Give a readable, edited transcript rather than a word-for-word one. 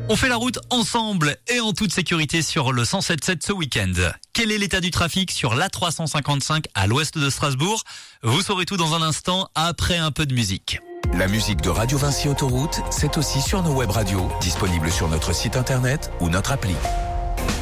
On fait la route ensemble et en toute sécurité sur le 107.7 ce week-end. Quel est l'état du trafic sur l'A355 à l'ouest de Strasbourg? Vous saurez tout dans un instant après un peu de musique. La musique de Radio Vinci Autoroute, c'est aussi sur nos web radios, disponibles sur notre site internet ou notre appli.